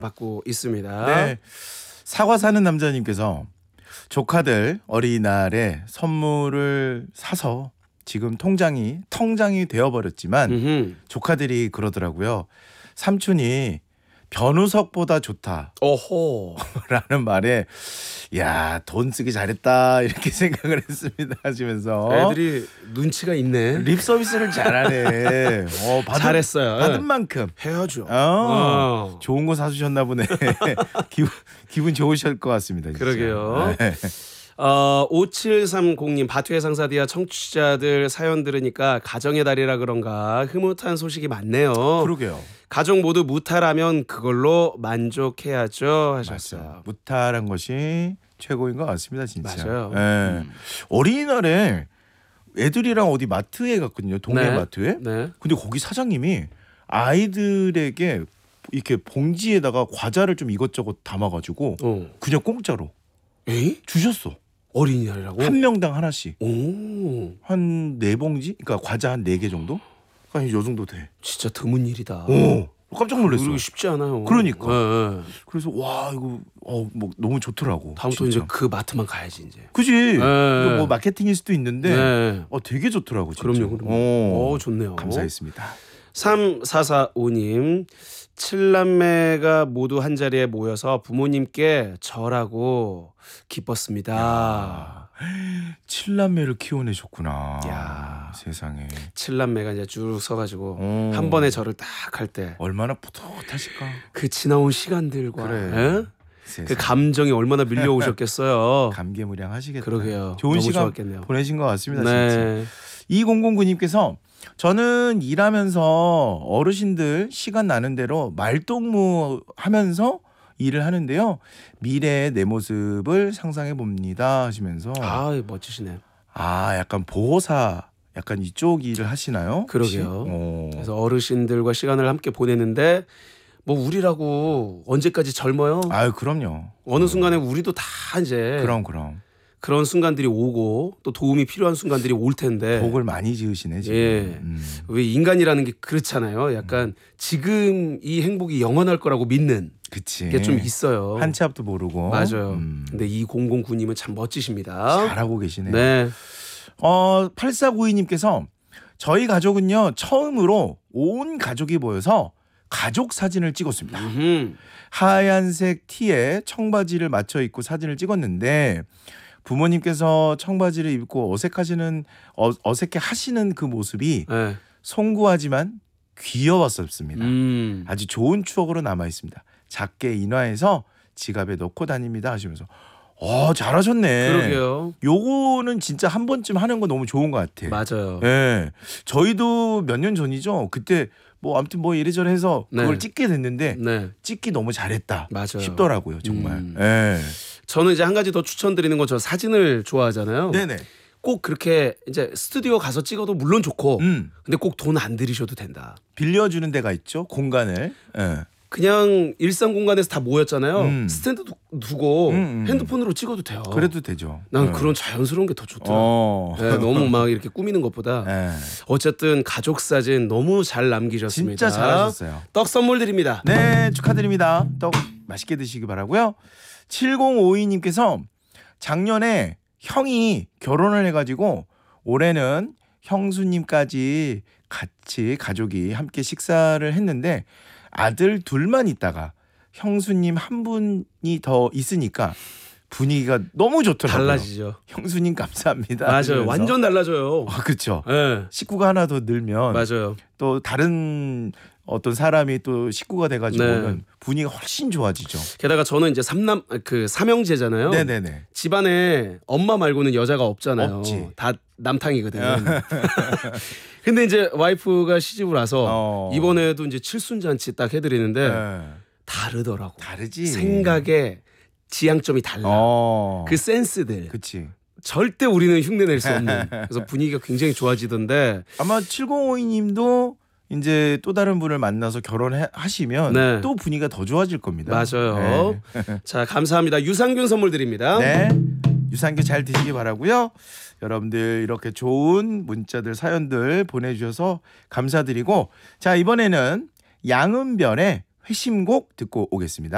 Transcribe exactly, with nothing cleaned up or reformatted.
받고 있습니다. 네. 사과 사는 남자님께서 조카들 어린이날에 선물을 사서 지금 통장이 통장이 되어버렸지만 음흠. 조카들이 그러더라고요. 삼촌이 변우석보다 좋다. 오호. 라는 말에 야, 돈 쓰기 잘했다 이렇게 생각을 했습니다 하시면서 애들이 눈치가 있네. 립 서비스를 잘하네. 어, 받은, 잘했어요. 받은 만큼 해야죠. 어, 어. 좋은 거 사주셨나 보네. 기분, 기분 좋으실 것 같습니다. 진짜. 그러게요. 네. 어, 오칠삼공님 바투의 상사디아 청취자들 사연 들으니까 가정의 달이라 그런가 흐뭇한 소식이 많네요. 그러게요. 가족 모두 무탈하면 그걸로 만족해야죠 하셨어요. 맞아요. 무탈한 것이 최고인 것 같습니다, 진짜. 맞아요. 네. 음. 어린이날에 애들이랑 어디 마트에 갔거든요, 동네 네. 마트에. 네. 근데 거기 사장님이 아이들에게 이렇게 봉지에다가 과자를 좀 이것저것 담아가지고 어. 그냥 공짜로 에이? 주셨어. 어린이날이라고? 한 명당 하나씩. 오, 한 네 봉지? 그러니까 과자 한 네 개 정도? 한 요 정도 돼. 진짜 드문 일이다. 오, 깜짝 놀랐어. 그리고 쉽지 않아요. 그러니까. 네, 네. 그래서 와 이거 어 뭐 너무 좋더라고. 다음부터 진짜. 이제 그 마트만 가야지 이제. 그지. 네. 이거 뭐 마케팅일 수도 있는데 네. 어 되게 좋더라고. 진짜. 그럼요, 그럼요. 오, 오, 좋네요. 감사했습니다. 삼사사오님 칠남매가 모두 한 자리에 모여서 부모님께 절하고 기뻤습니다. 야, 칠남매를 키워내셨구나. 야. 세상에. 칠남매가 이제 쭉 서가지고 오. 한 번에 절을 딱 할 때 그 얼마나 뿌듯하실까. 지나온 시간들과 그래. 예? 세상에. 그 감정이 얼마나 밀려오셨겠어요. 감개무량하시겠다. 그러게요. 좋은 너무 시간 좋았겠네요. 보내신 것 같습니다. 진짜. 네. 이공공구님께서 저는 일하면서 어르신들 시간 나는 대로 말동무 하면서 일을 하는데요. 미래의 내 모습을 상상해 봅니다 하시면서 아, 아, 멋지시네. 아 약간 보호사 약간 이쪽 일을 하시나요? 그러게요. 어. 그래서 어르신들과 시간을 함께 보내는데 뭐 우리라고 언제까지 젊어요? 아유 그럼요. 어느 순간에 우리도 다 이제 그럼 그럼 그런 순간들이 오고 또 도움이 필요한 순간들이 올 텐데 복을 많이 지으시네 지금. 예. 음. 왜 인간이라는 게 그렇잖아요. 약간 지금 이 행복이 영원할 거라고 믿는 그치. 게 좀 있어요. 한치 앞도 모르고. 맞아요. 음. 근데 이공공구님은 참 멋지십니다. 잘하고 계시네요. 네. 어, 팔사구이님께서 저희 가족은요 처음으로 온 가족이 모여서 가족 사진을 찍었습니다. 음흠. 하얀색 티에 청바지를 맞춰 입고 사진을 찍었는데 부모님께서 청바지를 입고 어색하시는 어, 어색해 하시는 그 모습이 네. 송구하지만 귀여웠었습니다. 음. 아주 좋은 추억으로 남아 있습니다. 작게 인화해서 지갑에 넣고 다닙니다 하시면서 어 잘하셨네. 그러게요. 요거는 진짜 한 번쯤 하는 거 너무 좋은 것 같아. 맞아요. 예, 저희도 몇 년 전이죠. 그때 뭐 아무튼 뭐 이래저래 해서 그걸 네. 찍게 됐는데 네. 찍기 너무 잘했다 맞아요. 싶더라고요 정말. 음. 예. 저는 이제 한 가지 더 추천드리는 건 저 사진을 좋아하잖아요. 네네. 꼭 그렇게 이제 스튜디오 가서 찍어도 물론 좋고 음. 근데 꼭 돈 안 들이셔도 된다. 빌려주는 데가 있죠 공간을. 예. 그냥 일상 공간에서 다 모였잖아요. 음. 스탠드 두, 두고 음, 음. 핸드폰으로 찍어도 돼요. 그래도 되죠. 난 예. 그런 자연스러운 게 더 좋더라. 어. 네, 너무 막 이렇게 꾸미는 것보다 예. 어쨌든 가족 사진 너무 잘 남기셨습니다. 진짜 잘하셨어요. 떡 선물 드립니다. 네 축하드립니다. 떡 맛있게 드시기 바라고요. 칠공오이님께서 작년에 형이 결혼을 해가지고 올해는 형수님까지 같이 가족이 함께 식사를 했는데 아들 둘만 있다가 형수님 한 분이 더 있으니까 분위기가 너무 좋더라고요. 달라지죠. 형수님 감사합니다. 맞아요. 하시면서. 완전 달라져요. 아, 그렇죠. 네. 식구가 하나 더 늘면 맞아요. 또 다른 어떤 사람이 또 식구가 돼가지고는 네. 분위기가 훨씬 좋아지죠. 게다가 저는 이제 삼남 그 삼형제잖아요. 네네네. 집안에 엄마 말고는 여자가 없잖아요. 없지. 다 남탕이거든. 근데 이제 와이프가 시집을 와서 어. 이번에도 이제 칠순잔치 딱 해드리는데 네. 다르더라고. 다르지. 생각에 지향점이 달라. 어. 그 센스들. 그치. 절대 우리는 흉내낼 수 없는. 그래서 분위기가 굉장히 좋아지던데. 아마 칠공오이님도 이제 또 다른 분을 만나서 결혼하시면 네. 또 분위기가 더 좋아질 겁니다. 맞아요. 자, 감사합니다. 유산균 선물 드립니다. 네. 네. 유산균 잘 드시기 바라고요. 여러분들 이렇게 좋은 문자들 사연들 보내주셔서 감사드리고 자 이번에는 양은별의 회심곡 듣고 오겠습니다.